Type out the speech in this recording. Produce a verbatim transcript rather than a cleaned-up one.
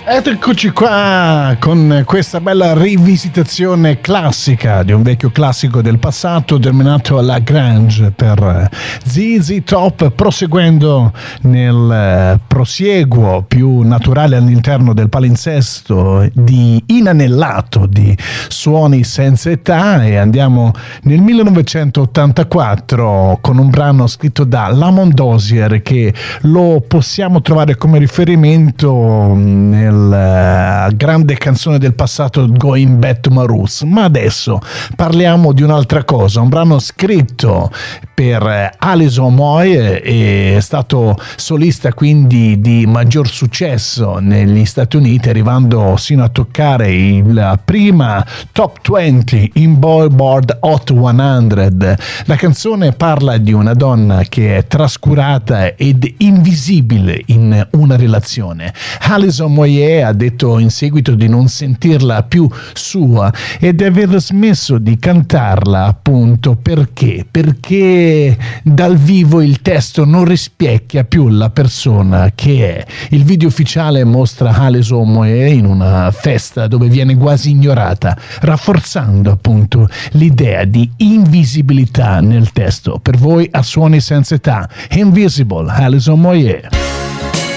Eccoci qua con questa bella rivisitazione classica di un vecchio classico del passato, terminato alla Grange per Z Z Top, proseguendo nel prosieguo più naturale all'interno del palinsesto di inanellato di suoni senza età, e andiamo nel millenovecentottantaquattro con un brano scritto da Lamont Dozier che lo possiamo trovare come riferimento nel grande canzone del passato Going Back to My Roots. Ma adesso parliamo di un'altra cosa, un brano scritto per Alison Moy, è stato solista quindi di maggior successo negli Stati Uniti, arrivando sino a toccare la prima top venti in Billboard Hot cento. La canzone parla di una donna che è trascurata ed invisibile in una relazione. Alison Moy ha detto in seguito di non sentirla più sua e di aver smesso di cantarla, appunto perché perché dal vivo il testo non rispecchia più la persona che è. Il video ufficiale mostra Alison Moy in una festa dove viene quasi ignorata, rafforzando appunto l'idea di invisibilità nel testo. Per voi a Suoni Senza Età, Invisible, Alison Moy.